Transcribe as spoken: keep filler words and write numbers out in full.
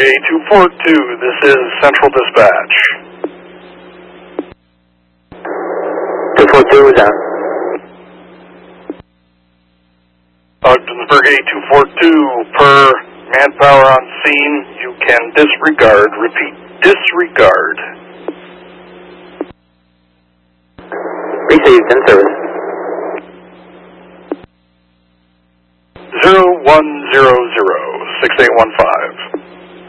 A two four two, this is Central Dispatch. two four two is on. Ogdensburg A two four two, per manpower on scene, you can disregard. Repeat, disregard. Received, in service. zero one zero zero, six eight one five.